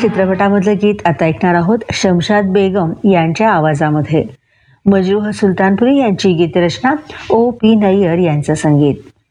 चित्रपटामधलं गीत आता ऐकणार आहोत शमशाद बेगम यांच्या आवाजामध्ये. मजरूह सुलतानपुरी यांची गीतरचना, ओ पी नय्यर यांचं संगीत.